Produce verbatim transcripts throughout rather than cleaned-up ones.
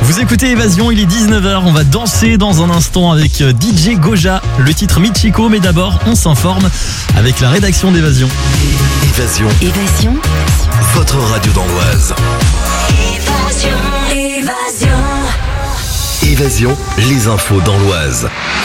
Vous écoutez Évasion, il est dix-neuf heures, on va danser dans un instant avec D J Goja, le titre Michiko, mais d'abord on s'informe avec la rédaction d'Évasion. Évasion. Évasion. Votre radio dans l'Oise. Évasion. Évasion. Évasion, les infos dans l'Oise.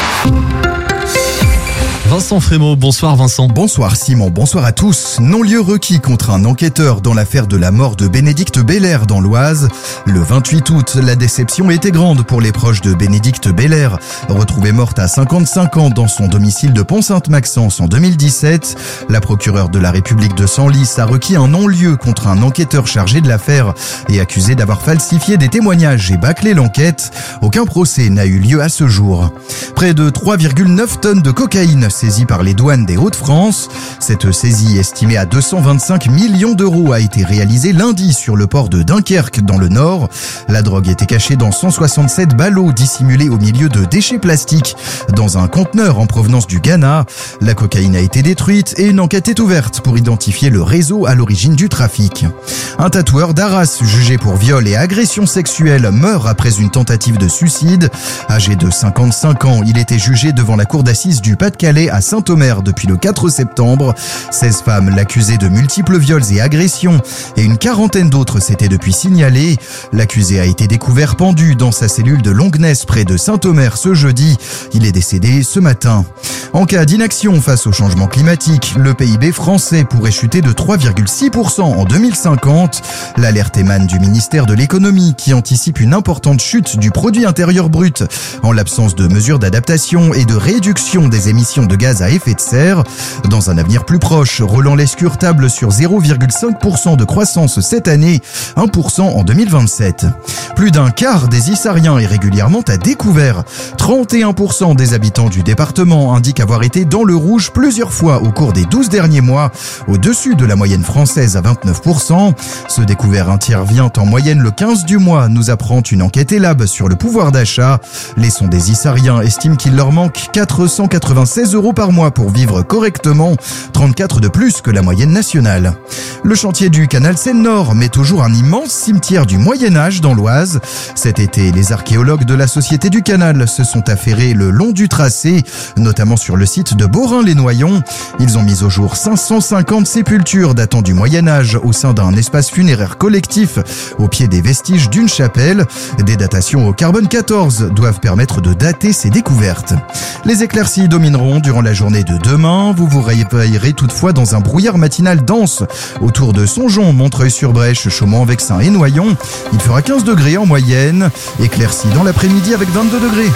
Vincent Frémaux, bonsoir Vincent. Bonsoir Simon, bonsoir à tous. Non-lieu requis contre un enquêteur dans l'affaire de la mort de Bénédicte Belair dans l'Oise. Le vingt-huit août, la déception était grande pour les proches de Bénédicte Belair. Retrouvée morte à cinquante-cinq ans dans son domicile de Pont-Sainte-Maxence en deux mille dix-sept, la procureure de la République de Senlis a requis un non-lieu contre un enquêteur chargé de l'affaire et accusé d'avoir falsifié des témoignages et bâclé l'enquête. Aucun procès n'a eu lieu à ce jour. Près de trois virgule neuf tonnes de cocaïne saisie par les douanes des Hauts-de-France. Cette saisie estimée à deux cent vingt-cinq millions d'euros a été réalisée lundi sur le port de Dunkerque dans le Nord. La drogue était cachée dans cent soixante-sept ballots dissimulés au milieu de déchets plastiques dans un conteneur en provenance du Ghana. La cocaïne a été détruite et une enquête est ouverte pour identifier le réseau à l'origine du trafic. Un tatoueur d'Arras jugé pour viol et agression sexuelle meurt après une tentative de suicide. Âgé de cinquante-cinq ans, il était jugé devant la cour d'assises du Pas-de-Calais à Saint-Omer depuis le quatre septembre. seize femmes l'accusaient de multiples viols et agressions et une quarantaine d'autres s'étaient depuis signalées. L'accusé a été découvert pendu dans sa cellule de Longuenesse près de Saint-Omer ce jeudi. Il est décédé ce matin. En cas d'inaction face au changement climatique, le P I B français pourrait chuter de trois virgule six pour cent en deux mille cinquante. L'alerte émane du ministère de l'économie qui anticipe une importante chute du produit intérieur brut en l'absence de mesures d'adaptation et de réduction des émissions de gaz à effet de serre. Dans un avenir plus proche, Roland Lescure table sur zéro virgule cinq pour cent de croissance cette année, un pour cent en deux mille vingt-sept. Plus d'un quart des Issariens est régulièrement à découvert. trente et un pour cent des habitants du département indiquent avoir été dans le rouge plusieurs fois au cours des douze derniers mois, au-dessus de la moyenne française à vingt-neuf pour cent. Ce découvert intervient en moyenne le quinze du mois, nous apprend une enquête Elab sur le pouvoir d'achat. Les sondés Issariens estiment qu'il leur manque quatre cent quatre-vingt-seize euros par mois pour vivre correctement, trente-quatre de plus que la moyenne nationale. Le chantier du canal Seine-Nord met toujours un immense cimetière du Moyen-Âge dans l'Oise. Cet été, les archéologues de la Société du Canal se sont affairés le long du tracé, notamment sur le site de Beaurain-les-Noyons. Ils ont mis au jour cinq cent cinquante sépultures datant du Moyen-Âge au sein d'un espace funéraire collectif au pied des vestiges d'une chapelle. Des datations au carbone quatorze doivent permettre de dater ces découvertes. Les éclaircies domineront durant la journée de demain. Vous vous réveillerez toutefois dans un brouillard matinal dense autour de Songeon, Montreuil-sur-Brèche, Chaumont-Vexin et Noyon. Il fera quinze degrés en moyenne. Éclaircies dans l'après-midi avec vingt-deux degrés.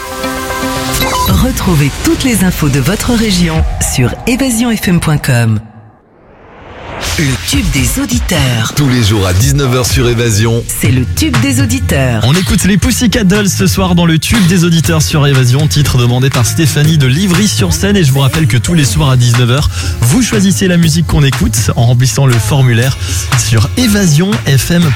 Retrouvez toutes les infos de votre région sur évasion f m point com. Le tube des auditeurs. Tous les jours à dix-neuf heures sur Évasion. C'est le tube des auditeurs. On écoute les Pussycat Dolls ce soir dans le tube des auditeurs sur Évasion, titre demandé par Stéphanie de Livry-sur-Seine. Et je vous rappelle que tous les soirs à dix-neuf heures, vous choisissez la musique qu'on écoute en remplissant le formulaire sur évasion f m point com.